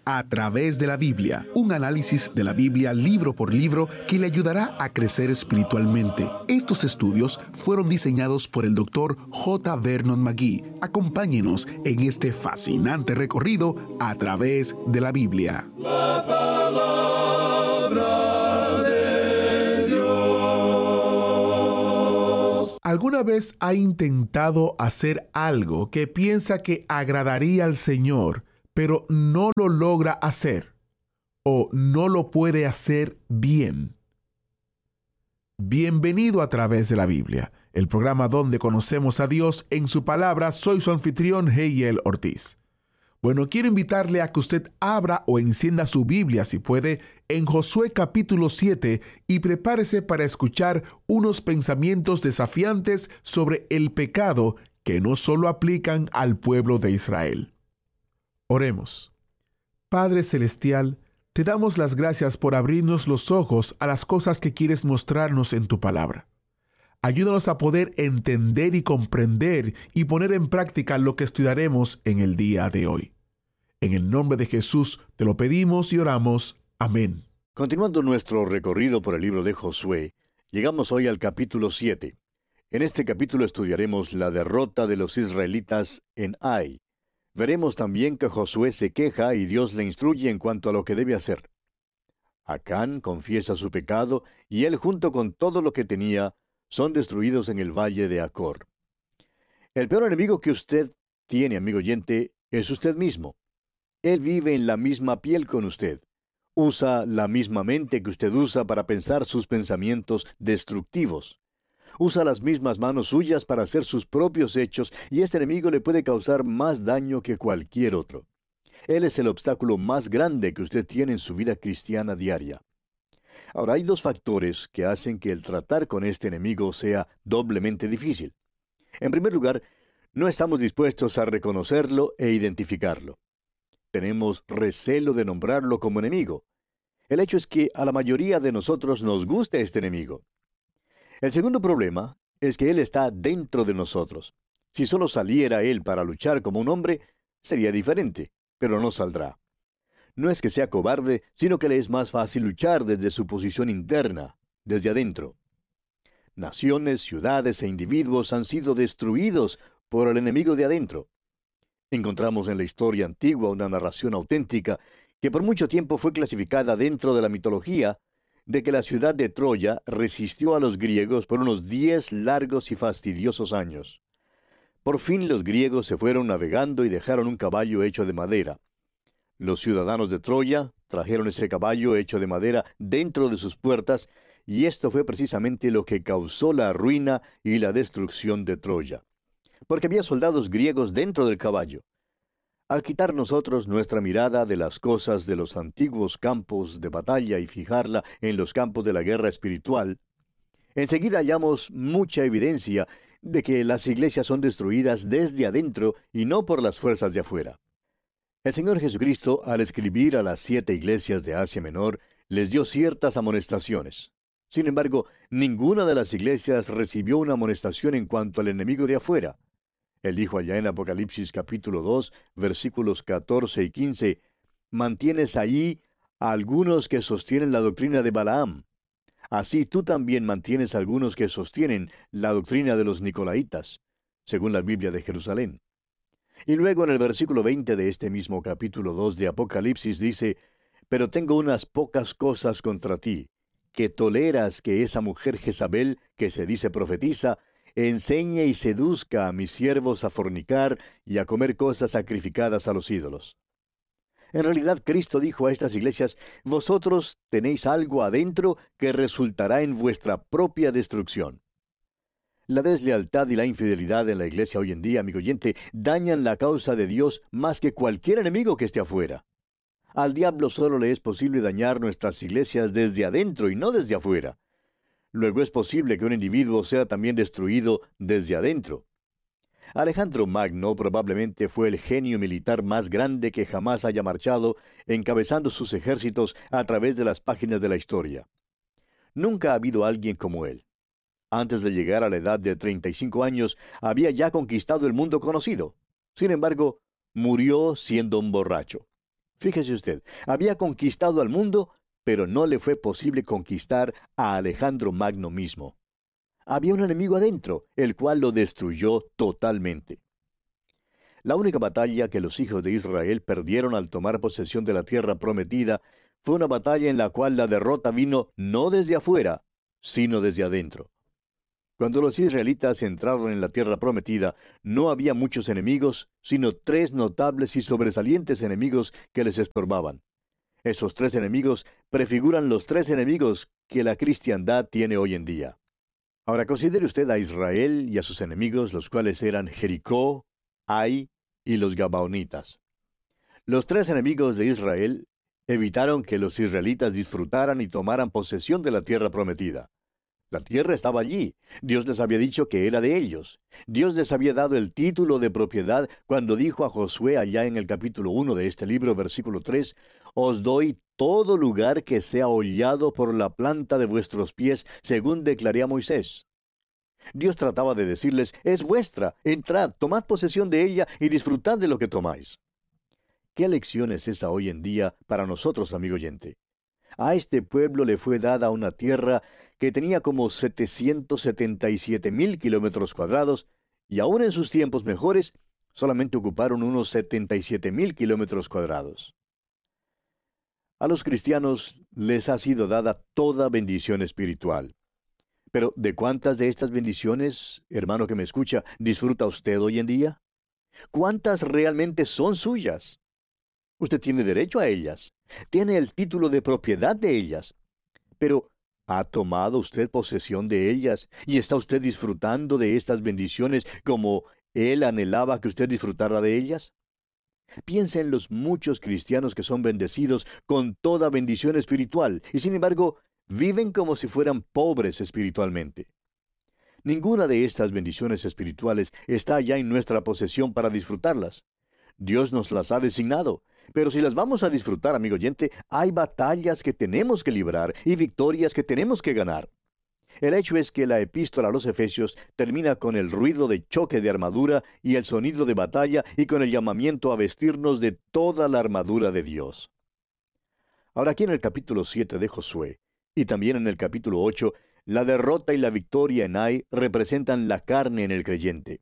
A través de la Biblia, un análisis de la Biblia libro por libro que le ayudará a crecer espiritualmente. Estos estudios fueron diseñados por el Dr. J. Vernon McGee. Acompáñenos en este fascinante recorrido a través de la Biblia. La palabra de Dios. ¿Alguna vez ha intentado hacer algo que piensa que agradaría al Señor, pero no lo logra hacer o no lo puede hacer bien? Bienvenido a través de la Biblia, el programa donde conocemos a Dios en su palabra. Soy su anfitrión, Heiel Ortiz. Bueno, quiero invitarle a que usted abra o encienda su Biblia, si puede, en Josué capítulo 7 y prepárese para escuchar unos pensamientos desafiantes sobre el pecado que no solo aplican al pueblo de Israel. Oremos. Padre Celestial, te damos las gracias por abrirnos los ojos a las cosas que quieres mostrarnos en tu palabra. Ayúdanos a poder entender y comprender y poner en práctica lo que estudiaremos en el día de hoy. En el nombre de Jesús te lo pedimos y oramos. Amén. Continuando nuestro recorrido por el libro de Josué, llegamos hoy al capítulo 7. En este capítulo estudiaremos la derrota de los israelitas en Ai. Veremos también que Josué se queja y Dios le instruye en cuanto a lo que debe hacer. Acán confiesa su pecado y él, junto con todo lo que tenía, son destruidos en el valle de Acor. El peor enemigo que usted tiene, amigo oyente, es usted mismo. Él vive en la misma piel con usted. Usa la misma mente que usted usa para pensar sus pensamientos destructivos. Usa las mismas manos suyas para hacer sus propios hechos, y este enemigo le puede causar más daño que cualquier otro. Él es el obstáculo más grande que usted tiene en su vida cristiana diaria. Ahora, hay dos factores que hacen que el tratar con este enemigo sea doblemente difícil. En primer lugar, no estamos dispuestos a reconocerlo e identificarlo. Tenemos recelo de nombrarlo como enemigo. El hecho es que a la mayoría de nosotros nos gusta este enemigo. El segundo problema es que él está dentro de nosotros. Si solo saliera él para luchar como un hombre, sería diferente, pero no saldrá. No es que sea cobarde, sino que le es más fácil luchar desde su posición interna, desde adentro. Naciones, ciudades e individuos han sido destruidos por el enemigo de adentro. Encontramos en la historia antigua una narración auténtica que por mucho tiempo fue clasificada dentro de la mitología, de que la ciudad de Troya resistió a los griegos por unos 10 largos y fastidiosos años. Por fin los griegos se fueron navegando y dejaron un caballo hecho de madera. Los ciudadanos de Troya trajeron ese caballo hecho de madera dentro de sus puertas, y esto fue precisamente lo que causó la ruina y la destrucción de Troya. Porque había soldados griegos dentro del caballo. Al quitar nosotros nuestra mirada de las cosas de los antiguos campos de batalla y fijarla en los campos de la guerra espiritual, enseguida hallamos mucha evidencia de que las iglesias son destruidas desde adentro y no por las fuerzas de afuera. El Señor Jesucristo, al escribir a las 7 iglesias de Asia Menor, les dio ciertas amonestaciones. Sin embargo, ninguna de las iglesias recibió una amonestación en cuanto al enemigo de afuera. Él dijo allá en Apocalipsis capítulo 2, versículos 14 y 15, «Mantienes allí a algunos que sostienen la doctrina de Balaam. Así tú también mantienes a algunos que sostienen la doctrina de los Nicolaitas», según la Biblia de Jerusalén. Y luego en el versículo 20 de este mismo capítulo 2 de Apocalipsis dice, «Pero tengo unas pocas cosas contra ti, que toleras que esa mujer Jezabel, que se dice profetiza, enseñe y seduzca a mis siervos a fornicar y a comer cosas sacrificadas a los ídolos». En realidad, Cristo dijo a estas iglesias, «Vosotros tenéis algo adentro que resultará en vuestra propia destrucción». La deslealtad y la infidelidad en la iglesia hoy en día, amigo oyente, dañan la causa de Dios más que cualquier enemigo que esté afuera. Al diablo solo le es posible dañar nuestras iglesias desde adentro y no desde afuera. Luego es posible que un individuo sea también destruido desde adentro. Alejandro Magno probablemente fue el genio militar más grande que jamás haya marchado, encabezando sus ejércitos a través de las páginas de la historia. Nunca ha habido alguien como él. Antes de llegar a la edad de 35 años, había ya conquistado el mundo conocido. Sin embargo, murió siendo un borracho. Fíjese usted, había conquistado al mundo, pero no le fue posible conquistar a Alejandro Magno mismo. Había un enemigo adentro, el cual lo destruyó totalmente. La única batalla que los hijos de Israel perdieron al tomar posesión de la tierra prometida fue una batalla en la cual la derrota vino no desde afuera, sino desde adentro. Cuando los israelitas entraron en la tierra prometida, no había muchos enemigos, sino 3 notables y sobresalientes enemigos que les estorbaban. Esos 3 enemigos prefiguran los 3 enemigos que la cristiandad tiene hoy en día. Ahora considere usted a Israel y a sus enemigos, los cuales eran Jericó, Ai y los Gabaonitas. Los 3 enemigos de Israel evitaron que los israelitas disfrutaran y tomaran posesión de la tierra prometida. La tierra estaba allí. Dios les había dicho que era de ellos. Dios les había dado el título de propiedad cuando dijo a Josué allá en el capítulo 1 de este libro, versículo 3, «Os doy todo lugar que sea hollado por la planta de vuestros pies, según declaré a Moisés». Dios trataba de decirles, «Es vuestra, entrad, tomad posesión de ella y disfrutad de lo que tomáis». ¿Qué lección es esa hoy en día para nosotros, amigo oyente? A este pueblo le fue dada una tierra que tenía como 777,000 kilómetros cuadrados, y aún en sus tiempos mejores, solamente ocuparon unos 77,000 kilómetros cuadrados. A los cristianos les ha sido dada toda bendición espiritual. Pero, ¿de cuántas de estas bendiciones, hermano que me escucha, disfruta usted hoy en día? ¿Cuántas realmente son suyas? Usted tiene derecho a ellas. Tiene el título de propiedad de ellas. Pero, ¿ha tomado usted posesión de ellas y está usted disfrutando de estas bendiciones como Él anhelaba que usted disfrutara de ellas? Piensa en los muchos cristianos que son bendecidos con toda bendición espiritual y sin embargo viven como si fueran pobres espiritualmente. Ninguna de estas bendiciones espirituales está ya en nuestra posesión para disfrutarlas. Dios nos las ha designado. Pero si las vamos a disfrutar, amigo oyente, hay batallas que tenemos que librar y victorias que tenemos que ganar. El hecho es que la epístola a los Efesios termina con el ruido de choque de armadura y el sonido de batalla y con el llamamiento a vestirnos de toda la armadura de Dios. Ahora aquí en el capítulo 7 de Josué y también en el capítulo 8, la derrota y la victoria en Ai representan la carne en el creyente.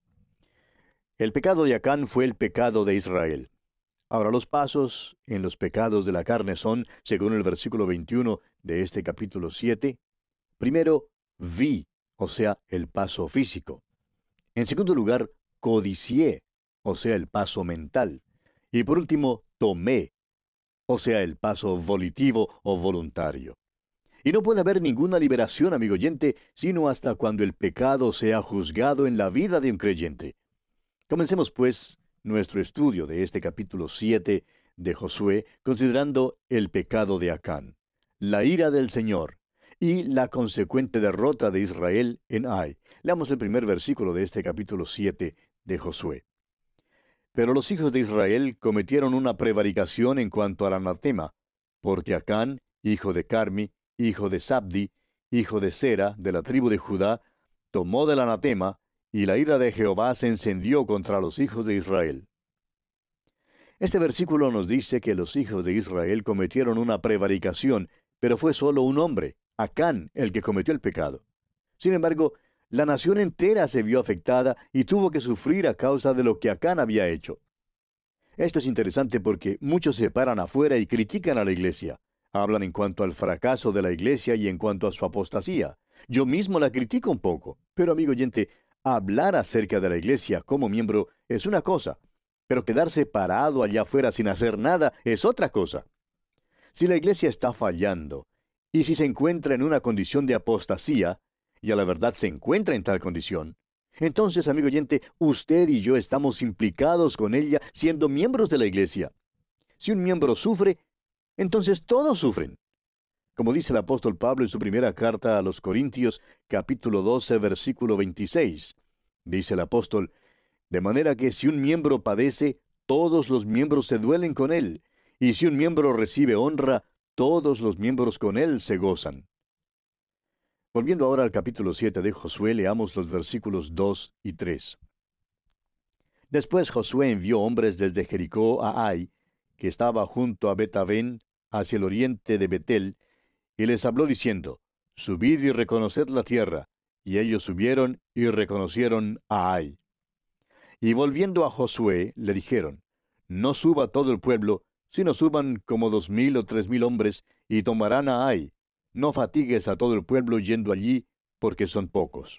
El pecado de Acán fue el pecado de Israel. Ahora los pasos en los pecados de la carne son, según el versículo 21 de este capítulo 7, primero, vi, o sea, el paso físico. En segundo lugar, codicié, o sea, el paso mental. Y por último, tomé, o sea, el paso volitivo o voluntario. Y no puede haber ninguna liberación, amigo oyente, sino hasta cuando el pecado sea juzgado en la vida de un creyente. Comencemos, pues, nuestro estudio de este capítulo 7 de Josué, considerando el pecado de Acán, la ira del Señor y la consecuente derrota de Israel en Ai. Leamos el primer versículo de este capítulo 7 de Josué. Pero los hijos de Israel cometieron una prevaricación en cuanto al anatema, porque Acán, hijo de Carmi, hijo de Sabdi, hijo de Sera, de la tribu de Judá, tomó del anatema, y la ira de Jehová se encendió contra los hijos de Israel. Este versículo nos dice que los hijos de Israel cometieron una prevaricación, pero fue solo un hombre, Acán, el que cometió el pecado. Sin embargo, la nación entera se vio afectada y tuvo que sufrir a causa de lo que Acán había hecho. Esto es interesante porque muchos se paran afuera y critican a la iglesia. Hablan en cuanto al fracaso de la iglesia y en cuanto a su apostasía. Yo mismo la critico un poco, pero amigo oyente, hablar acerca de la iglesia como miembro es una cosa, pero quedarse parado allá afuera sin hacer nada es otra cosa. Si la iglesia está fallando, y si se encuentra en una condición de apostasía, y a la verdad se encuentra en tal condición, entonces, amigo oyente, usted y yo estamos implicados con ella siendo miembros de la iglesia. Si un miembro sufre, entonces todos sufren. Como dice el apóstol Pablo en su primera carta a los Corintios, capítulo 12, versículo 26. Dice el apóstol, de manera que si un miembro padece, todos los miembros se duelen con él, y si un miembro recibe honra, todos los miembros con él se gozan. Volviendo ahora al capítulo 7 de Josué, leamos los versículos 2 y 3. Después Josué envió hombres desde Jericó a Ai, que estaba junto a Bet-Aven, hacia el oriente de Betel, y les habló diciendo, Subid y reconoced la tierra. Y ellos subieron y reconocieron a Ai. Y volviendo a Josué, le dijeron, No suba todo el pueblo, sino suban como 2000 o 3000 hombres, y tomarán a Ai. No fatigues a todo el pueblo yendo allí, porque son pocos.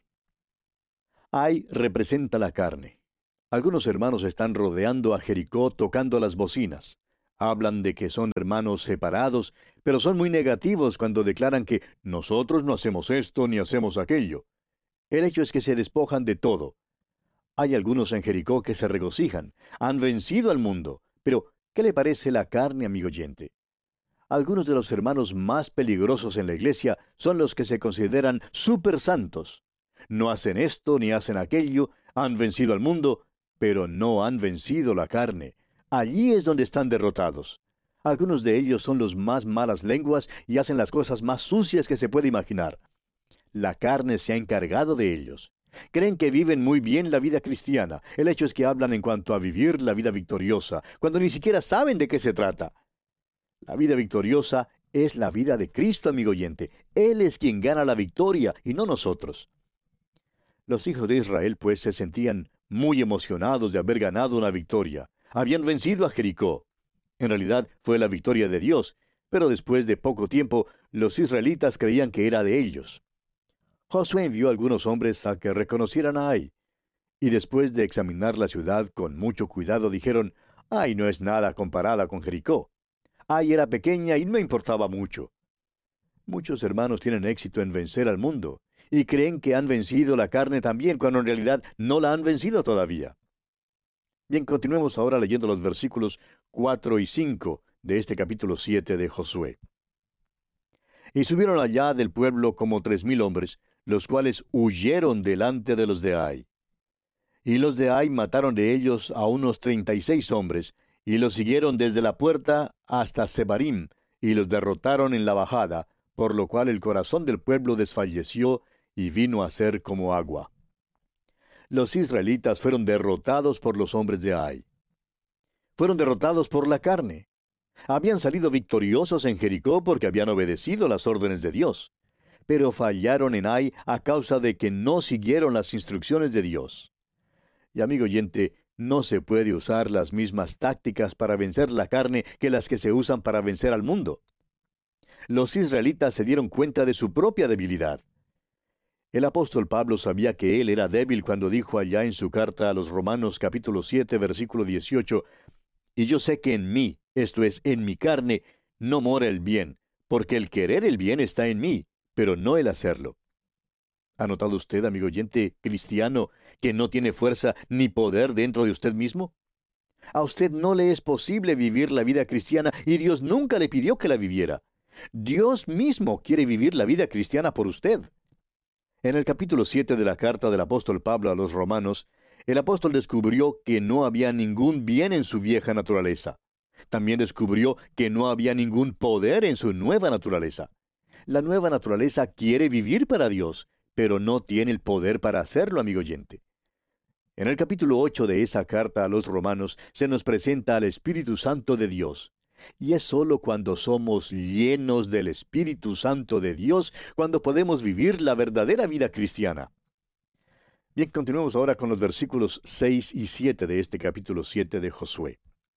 Ai representa la carne. Algunos hermanos están rodeando a Jericó tocando las bocinas. Hablan de que son hermanos separados, pero son muy negativos cuando declaran que nosotros no hacemos esto ni hacemos aquello. El hecho es que se despojan de todo. Hay algunos en Jericó que se regocijan, han vencido al mundo, pero ¿qué le parece la carne, amigo oyente? Algunos de los hermanos más peligrosos en la iglesia son los que se consideran super santos. No hacen esto ni hacen aquello, han vencido al mundo, pero no han vencido la carne. Allí es donde están derrotados. Algunos de ellos son los más malas lenguas y hacen las cosas más sucias que se puede imaginar. La carne se ha encargado de ellos. Creen que viven muy bien la vida cristiana. El hecho es que hablan en cuanto a vivir la vida victoriosa, cuando ni siquiera saben de qué se trata. La vida victoriosa es la vida de Cristo, amigo oyente. Él es quien gana la victoria y no nosotros. Los hijos de Israel, pues, se sentían muy emocionados de haber ganado una victoria. Habían vencido a Jericó. En realidad fue la victoria de Dios, pero después de poco tiempo, los israelitas creían que era de ellos. Josué envió a algunos hombres a que reconocieran a Ai, y después de examinar la ciudad con mucho cuidado dijeron, Ai no es nada comparada con Jericó. Ai era pequeña y no importaba mucho. Muchos hermanos tienen éxito en vencer al mundo, y creen que han vencido la carne también, cuando en realidad no la han vencido todavía. Bien, continuemos ahora leyendo los versículos 4 y 5 de este capítulo 7 de Josué. Y subieron allá del pueblo como 3000 hombres, los cuales huyeron delante de los de Ai. Y los de Ai mataron de ellos a unos 36 hombres, y los siguieron desde la puerta hasta Sebarim, y los derrotaron en la bajada, por lo cual el corazón del pueblo desfalleció y vino a ser como agua. Los israelitas fueron derrotados por los hombres de Ai. Fueron derrotados por la carne. Habían salido victoriosos en Jericó porque habían obedecido las órdenes de Dios, pero fallaron en Ai a causa de que no siguieron las instrucciones de Dios. Y amigo oyente, no se puede usar las mismas tácticas para vencer la carne que las que se usan para vencer al mundo. Los israelitas se dieron cuenta de su propia debilidad. El apóstol Pablo sabía que él era débil cuando dijo allá en su carta a los Romanos capítulo 7, versículo 18, y yo sé que en mí, esto es, en mi carne, no mora el bien, porque el querer el bien está en mí, pero no el hacerlo. ¿Ha notado usted, amigo oyente cristiano, que no tiene fuerza ni poder dentro de usted mismo? A usted no le es posible vivir la vida cristiana y Dios nunca le pidió que la viviera. Dios mismo quiere vivir la vida cristiana por usted. En el capítulo 7 de la carta del apóstol Pablo a los Romanos, el apóstol descubrió que no había ningún bien en su vieja naturaleza. También descubrió que no había ningún poder en su nueva naturaleza. La nueva naturaleza quiere vivir para Dios, pero no tiene el poder para hacerlo, amigo oyente. En el capítulo 8 de esa carta a los Romanos se nos presenta al Espíritu Santo de Dios. Y es sólo cuando somos llenos del Espíritu Santo de Dios cuando podemos vivir la verdadera vida cristiana. Bien, continuemos ahora con los versículos 6 y 7 de este capítulo 7 de Josué.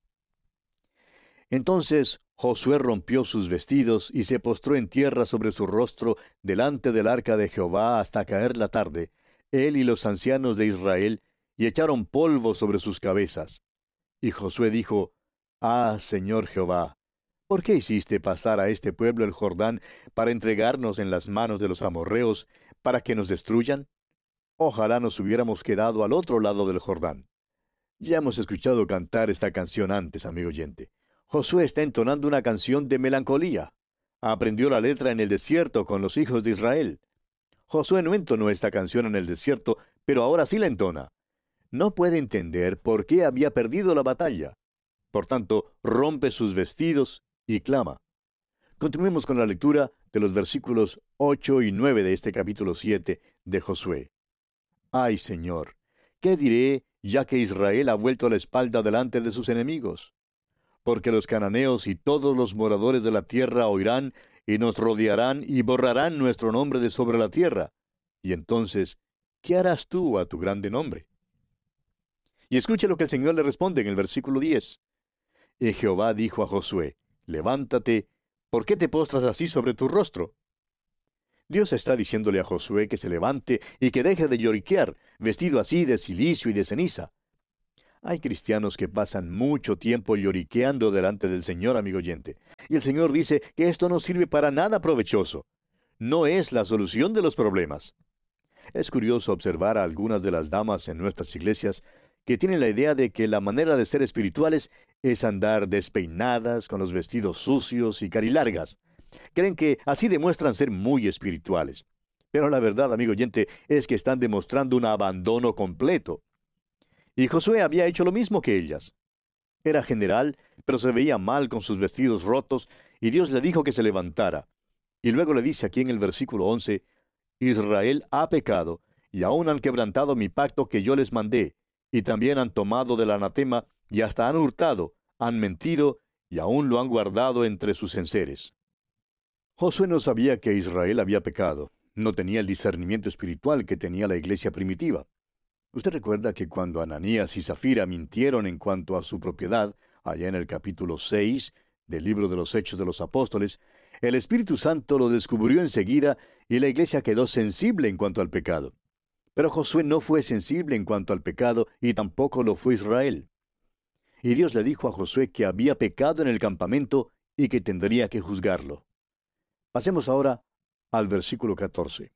Entonces Josué rompió sus vestidos y se postró en tierra sobre su rostro delante del arca de Jehová hasta caer la tarde, él y los ancianos de Israel, y echaron polvo sobre sus cabezas. Y Josué dijo, Ah, Señor Jehová, ¿por qué hiciste pasar a este pueblo el Jordán para entregarnos en las manos de los amorreos, para que nos destruyan? Ojalá nos hubiéramos quedado al otro lado del Jordán. Ya hemos escuchado cantar esta canción antes, amigo oyente. Josué está entonando una canción de melancolía. Aprendió la letra en el desierto con los hijos de Israel. Josué no entonó esta canción en el desierto, pero ahora sí la entona. No puede entender por qué había perdido la batalla. Por tanto, rompe sus vestidos y clama. Continuemos con la lectura de los versículos 8 y 9 de este capítulo 7 de Josué. Ay, Señor, ¿qué diré ya que Israel ha vuelto la espalda delante de sus enemigos? porque los cananeos y todos los moradores de la tierra oirán y nos rodearán y borrarán nuestro nombre de sobre la tierra. Y entonces, ¿qué harás tú a tu grande nombre? Y escuche lo que el Señor le responde en el versículo 10. Y Jehová dijo a Josué, levántate, ¿por qué te postras así sobre tu rostro? Dios está diciéndole a Josué que se levante y que deje de lloriquear, vestido así de cilicio y de ceniza. Hay cristianos que pasan mucho tiempo lloriqueando delante del Señor, amigo oyente. Y el Señor dice que esto no sirve para nada provechoso. No es la solución de los problemas. Es curioso observar a algunas de las damas en nuestras iglesias que tienen la idea de que la manera de ser espirituales es andar despeinadas, con los vestidos sucios y carilargas. Creen que así demuestran ser muy espirituales. Pero la verdad, amigo oyente, es que están demostrando un abandono completo. Y Josué había hecho lo mismo que ellas. Era general, pero se veía mal con sus vestidos rotos, y Dios le dijo que se levantara. Y luego le dice aquí en el versículo 11, Israel ha pecado, y aún han quebrantado mi pacto que yo les mandé, y también han tomado del anatema, y hasta han hurtado, han mentido, y aún lo han guardado entre sus enseres. Josué no sabía que Israel había pecado, no tenía el discernimiento espiritual que tenía la iglesia primitiva. Usted recuerda que cuando Ananías y Zafira mintieron en cuanto a su propiedad, allá en el capítulo 6 del libro de los Hechos de los Apóstoles, el Espíritu Santo lo descubrió enseguida y la iglesia quedó sensible en cuanto al pecado. Pero Josué no fue sensible en cuanto al pecado y tampoco lo fue Israel. Y Dios le dijo a Josué que había pecado en el campamento y que tendría que juzgarlo. Pasemos ahora al versículo 14.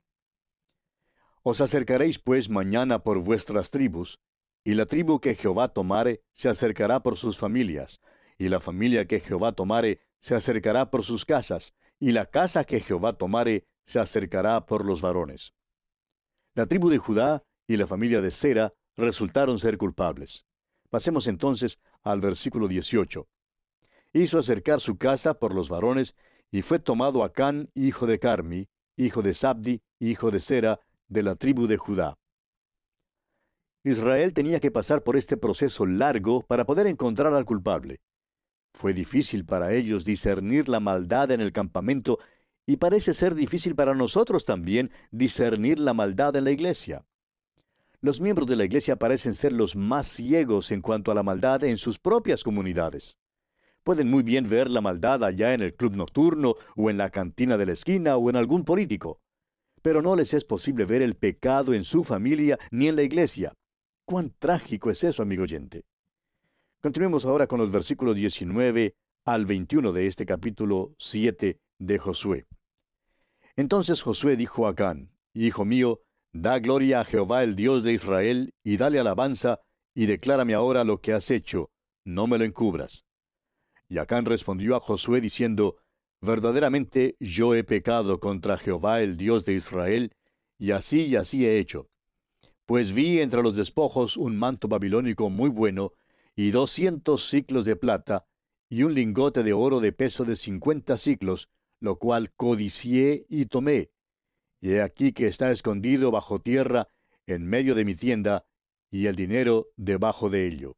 Os acercaréis pues mañana por vuestras tribus, y la tribu que Jehová tomare se acercará por sus familias, y la familia que Jehová tomare se acercará por sus casas, y la casa que Jehová tomare se acercará por los varones. La tribu de Judá y la familia de Sera resultaron ser culpables. Pasemos entonces al versículo 18. Hizo acercar su casa por los varones, y fue tomado Acán, hijo de Carmi, hijo de Sabdi, hijo de Sera, de la tribu de Judá. Israel tenía que pasar por este proceso largo para poder encontrar al culpable. Fue difícil para ellos discernir la maldad en el campamento, y parece ser difícil para nosotros también discernir la maldad en la iglesia. Los miembros de la iglesia parecen ser los más ciegos en cuanto a la maldad en sus propias comunidades. Pueden muy bien ver la maldad allá en el club nocturno, o en la cantina de la esquina, o en algún político. Pero no les es posible ver el pecado en su familia ni en la iglesia. ¡Cuán trágico es eso, amigo oyente! Continuemos ahora con los versículos 19 al 21 de este capítulo 7 de Josué. Entonces Josué dijo a Acán, Hijo mío, da gloria a Jehová el Dios de Israel, y dale alabanza, y declárame ahora lo que has hecho, no me lo encubras. Y Acán respondió a Josué diciendo, Verdaderamente yo he pecado contra Jehová el Dios de Israel, y así he hecho. Pues vi entre los despojos un manto babilónico muy bueno, y 200 siclos de plata, y un lingote de oro de peso de 50 siclos, lo cual codicié y tomé. Y he aquí que está escondido bajo tierra, en medio de mi tienda, y el dinero debajo de ello.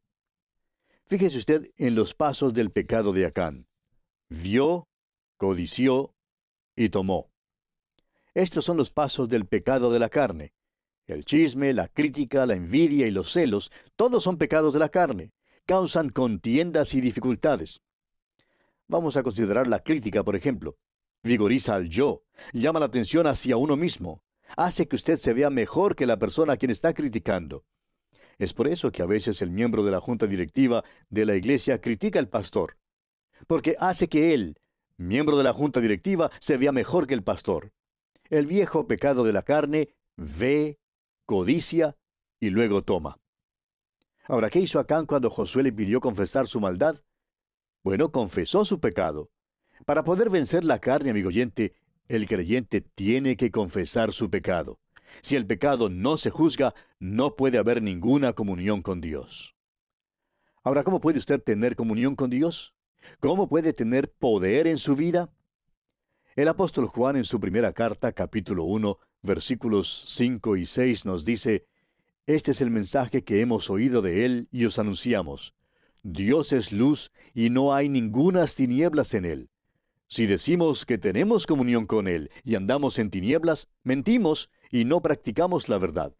Fíjese usted en los pasos del pecado de Acán. Vio, codició y tomó. Estos son los pasos del pecado de la carne. El chisme, la crítica, la envidia y los celos, todos son pecados de la carne. Causan contiendas y dificultades. Vamos a considerar la crítica, por ejemplo. Vigoriza al yo, llama la atención hacia uno mismo, hace que usted se vea mejor que la persona a quien está criticando. Es por eso que a veces el miembro de la junta directiva de la iglesia critica al pastor, porque hace que él, miembro de la junta directiva, se vea mejor que el pastor. El viejo pecado de la carne ve, codicia y luego toma. Ahora, ¿qué hizo Acán cuando Josué le pidió confesar su maldad? Bueno, confesó su pecado. Para poder vencer la carne, amigo oyente, el creyente tiene que confesar su pecado. Si el pecado no se juzga, no puede haber ninguna comunión con Dios. Ahora, ¿cómo puede usted tener comunión con Dios? ¿Cómo puede tener poder en su vida? El apóstol Juan en su primera carta, capítulo 1, versículos 5 y 6 nos dice, Este es el mensaje que hemos oído de él y os anunciamos. Dios es luz y no hay ningunas tinieblas en él. Si decimos que tenemos comunión con él y andamos en tinieblas, mentimos y no practicamos la verdad.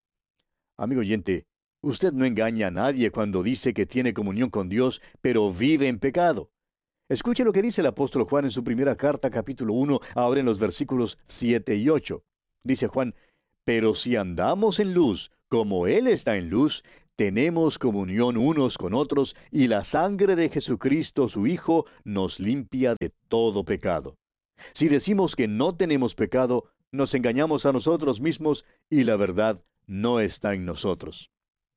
Amigo oyente, usted no engaña a nadie cuando dice que tiene comunión con Dios, pero vive en pecado. Escuche lo que dice el apóstol Juan en su primera carta, capítulo 1, ahora en los versículos 7 y 8. Dice Juan: pero si andamos en luz, como Él está en luz, tenemos comunión unos con otros, y la sangre de Jesucristo, su Hijo, nos limpia de todo pecado. Si decimos que no tenemos pecado, nos engañamos a nosotros mismos, y la verdad no está en nosotros.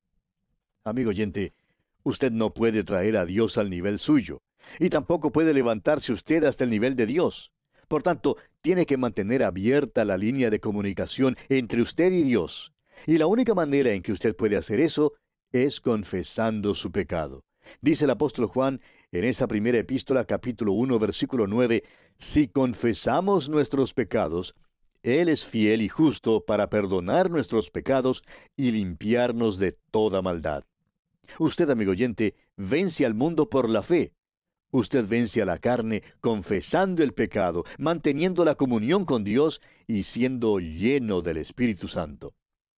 Amigo oyente, usted no puede traer a Dios al nivel suyo, y tampoco puede levantarse usted hasta el nivel de Dios. Por tanto, tiene que mantener abierta la línea de comunicación entre usted y Dios. Y la única manera en que usted puede hacer eso es confesando su pecado. Dice el apóstol Juan en esa primera epístola, capítulo 1, versículo 9, si confesamos nuestros pecados, Él es fiel y justo para perdonar nuestros pecados y limpiarnos de toda maldad. Usted, amigo oyente, vence al mundo por la fe. Usted vence a la carne confesando el pecado, manteniendo la comunión con Dios y siendo lleno del Espíritu Santo.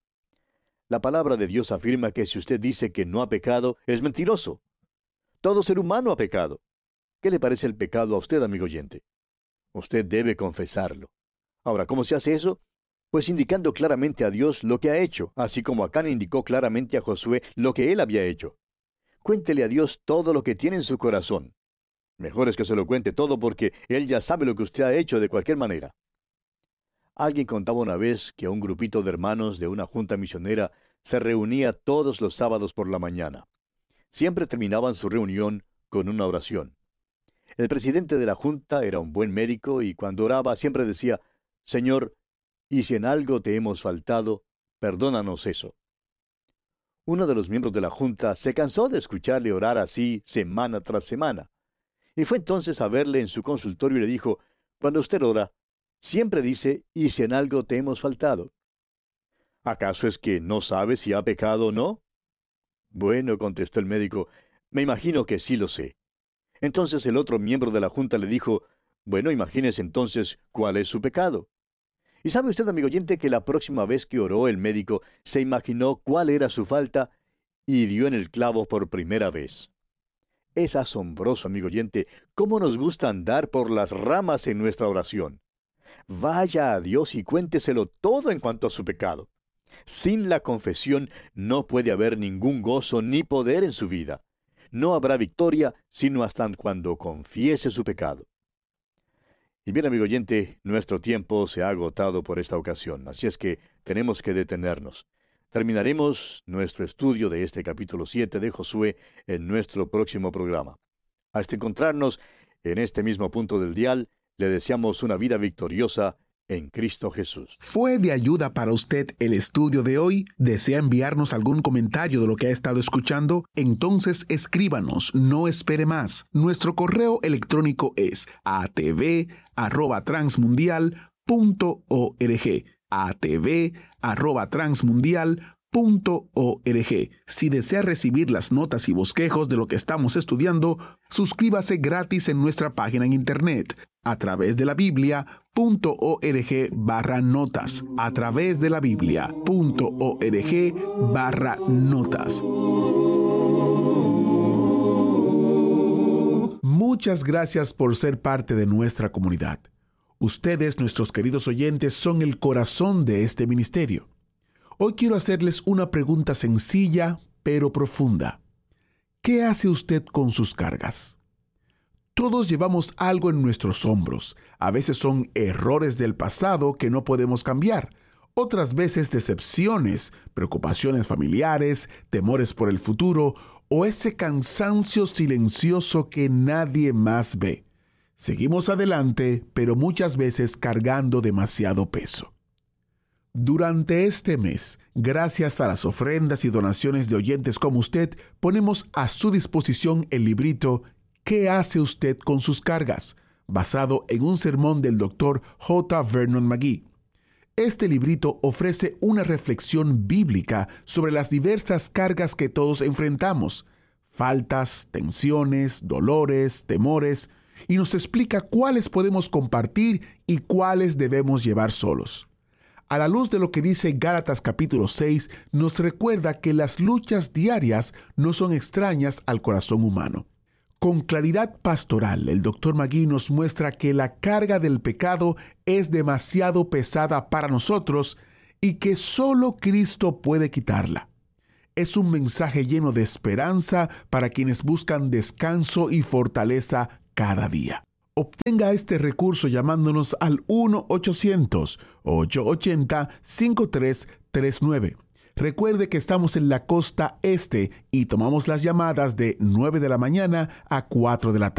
La palabra de Dios afirma que si usted dice que no ha pecado, es mentiroso. Todo ser humano ha pecado. ¿Qué le parece el pecado a usted, amigo oyente? Usted debe confesarlo. Ahora, ¿cómo se hace eso? Pues indicando claramente a Dios lo que ha hecho, así como Acán indicó claramente a Josué lo que él había hecho. Cuéntele a Dios todo lo que tiene en su corazón. Mejor es que se lo cuente todo porque Él ya sabe lo que usted ha hecho de cualquier manera. Alguien contaba una vez que un grupito de hermanos de una junta misionera se reunía todos los sábados por la mañana. Siempre terminaban su reunión con una oración. El presidente de la junta era un buen médico y cuando oraba siempre decía: Señor, y si en algo te hemos faltado, perdónanos eso. Uno de los miembros de la junta se cansó de escucharle orar así semana tras semana. Y fue entonces a verle en su consultorio y le dijo: cuando usted ora, siempre dice, y si en algo te hemos faltado. ¿Acaso es que no sabe si ha pecado o no? Bueno, contestó el médico, me imagino que sí lo sé. Entonces el otro miembro de la junta le dijo: bueno, imagínese entonces cuál es su pecado. Y sabe usted, amigo oyente, que la próxima vez que oró el médico se imaginó cuál era su falta y dio en el clavo por primera vez. Es asombroso, amigo oyente, cómo nos gusta andar por las ramas en nuestra oración. Vaya a Dios y cuénteselo todo en cuanto a su pecado. Sin la confesión no puede haber ningún gozo ni poder en su vida. No habrá victoria sino hasta cuando confiese su pecado. Y bien, amigo oyente, nuestro tiempo se ha agotado por esta ocasión, así es que tenemos que detenernos. Terminaremos nuestro estudio de este capítulo 7 de Josué en nuestro próximo programa. Hasta encontrarnos en este mismo punto del dial, le deseamos una vida victoriosa en Cristo Jesús. ¿Fue de ayuda para usted el estudio de hoy? ¿Desea enviarnos algún comentario de lo que ha estado escuchando? Entonces escríbanos, no espere más. Nuestro correo electrónico es atv@transmundial.org. atv@transmundial.org. Si desea recibir las notas y bosquejos de lo que estamos estudiando, suscríbase gratis en nuestra página en internet a través de la Biblia.org/notas. A través de la Biblia.org/notas. Muchas gracias por ser parte de nuestra comunidad. Ustedes, nuestros queridos oyentes, son el corazón de este ministerio. Hoy quiero hacerles una pregunta sencilla, pero profunda. ¿Qué hace usted con sus cargas? Todos llevamos algo en nuestros hombros. A veces son errores del pasado que no podemos cambiar. Otras veces decepciones, preocupaciones familiares, temores por el futuro o ese cansancio silencioso que nadie más ve. Seguimos adelante, pero muchas veces cargando demasiado peso. Durante este mes, gracias a las ofrendas y donaciones de oyentes como usted, ponemos a su disposición el librito ¿Qué hace usted con sus cargas?, basado en un sermón del Dr. J. Vernon McGee. Este librito ofrece una reflexión bíblica sobre las diversas cargas que todos enfrentamos: faltas, tensiones, dolores, temores, y nos explica cuáles podemos compartir y cuáles debemos llevar solos. A la luz de lo que dice Gálatas capítulo 6, nos recuerda que las luchas diarias no son extrañas al corazón humano. Con claridad pastoral, el Dr. Magui nos muestra que la carga del pecado es demasiado pesada para nosotros y que solo Cristo puede quitarla. Es un mensaje lleno de esperanza para quienes buscan descanso y fortaleza cada día. Obtenga este recurso llamándonos al 1-800-880-5339. Recuerde que estamos en la costa este y tomamos las llamadas de 9 de la mañana a 4 de la tarde.